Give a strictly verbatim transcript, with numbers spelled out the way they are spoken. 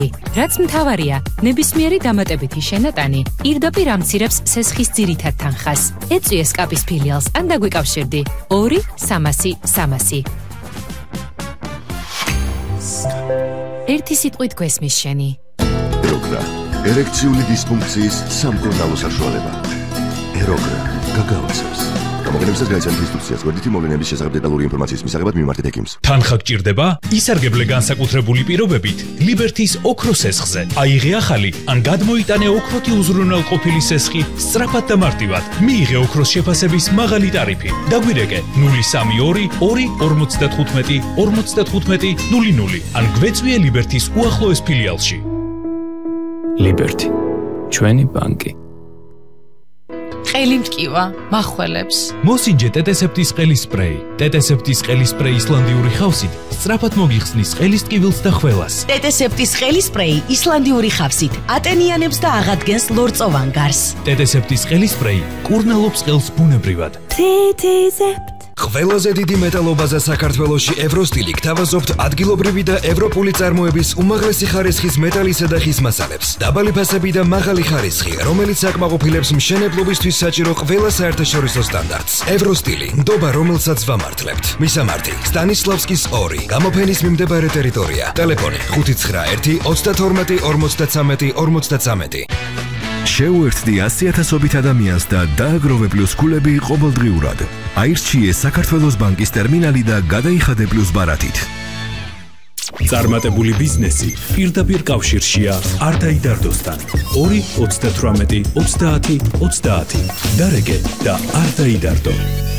რაც მთავარია, ნებისმიერი დამატებითი შენატანი პირდაპირ ამცირებს სესხის ძირითად თანხას. ეწვიე სკაპის ფილიალს ან დაგვიკავშირდი ორი სამასი სამასი. ერთი სიტყვით გვესმის შენი. ეროგრა, ერექციული დისფუნქციის სამკურნალო საშუალება. ეროგრა, გაგაოცებს. გამოგონებისას გაიცანთ ინსტრუქციას, გვერდითი მოვლენების შესახებ დეტალური ინფორმაციის მისაღებად მიმართეთ ექიმს. თანხა გჭირდება? ისარგებლე განსაკუთრებული პირობებით ლიბერთის ოქროს სესხზე. აიღე ახალი ან გადმოიტანე ოქროთი უზრუნველყოფილი სესხი სწრაფად და მარტივად. მიიღე ოქროს შეფასების მაღალი ტარიფი. დაგვირეკე ნული სამი ორი ორი ორმოცდათხუთმეტი ორმოცდათხუთმეტი ნული ნული ან გვეწვიე ლიბერთის უახლოეს ფილიალში. ლიბერთი, ჩვენი ბანკი. ყელი მტკივა, מחველებს. მოსინჯე ტეტესეპტის ყელის სპრეი. ტეტესეპტის ყელის სპრეი ისლანდიური ხავსით სწრაფად მოგიხსნის ყელის ტკივილს და ხველას. ტეტესეპტის ყელის სპრეი ისლანდიური ხავსით ატენიანებს და აღადგენს ლორწოვან გარს. ტეტესეპტის ყელის სპრეი კურნალობს ყელს ბუნებრივად. ტეტესეპტ ყველაზე დიდი მეტალობაზე საქართველოში ევროსტილი გთავაზობთ ადგილობრივი და ევროპული წარმოების უმაღლესი ხარისხის მეტალისა და ხის მასალებს. დაბალი ფასები და მაღალი ხარისხი, რომელიც აკმაყოფილებს მშენებლობისთვის საჭირო ყველა საერთაშორისო სტანდარტს. ევროსტილი, ნდობა, რომელსაც ვამართლებთ. მისამართი: სტანისლავსკის ორი, გამოფენის მიმდებარე ტერიტორია. ტელეფონი: ხუთი ცხრა ერთი ოცდათორმეტი ორმოცდაცამეტი ორმოცდაცამეტი. შეუერთდი ასი ათასობით ადამიანს და დააგროვე პლუს ქულები ყოველდღიურად. აირჩიე საქართველოს ბანკის ტერმინალი და გადაიხადე პლუს ბარათით. წარმატებული ბიზნესი პირდაპირ კავშირშია არდაიდარდოსთან. ორი ოცდათვრამეტი ოცდაათი ოცდაათი. დარეგე და არ დაიდარდო.